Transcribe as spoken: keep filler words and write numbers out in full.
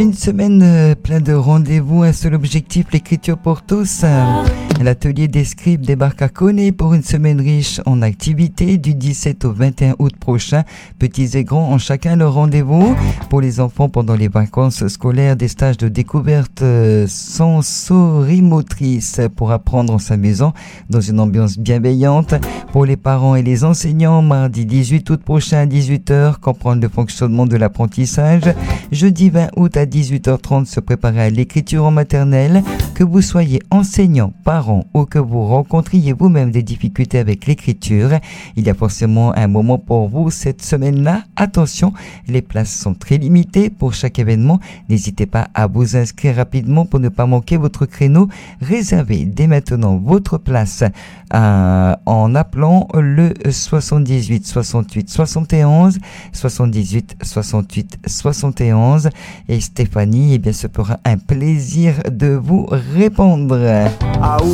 Une semaine euh, pleine de rendez-vous, un seul objectif, l'écriture pour tous. L'atelier des scribes débarque à Koné pour une semaine riche en activités du dix-sept au vingt et un août prochain. Petits et grands ont chacun leur rendez-vous. Pour les enfants, pendant les vacances scolaires, des stages de découverte euh, sensorimotrice pour apprendre en s'amusant dans une ambiance bienveillante. Pour les parents et les enseignants, mardi dix-huit août prochain à dix-huit heures, comprendre le fonctionnement de l'apprentissage. Jeudi vingt août à dix-huit heures trente, se préparer à l'écriture en maternelle. Que vous soyez enseignant, parent ou que vous rencontriez vous-même des difficultés avec l'écriture, il y a forcément un moment pour vous cette semaine-là. Attention, les places sont très limitées pour chaque événement. N'hésitez pas à vous inscrire rapidement pour ne pas manquer votre créneau. Réservez dès maintenant votre place euh, en appelant le soixante-dix-huit soixante-huit soixante et onze, soixante-dix-huit soixante-huit soixante et onze, et Stéphanie, eh bien, se fera un plaisir de vous répondre.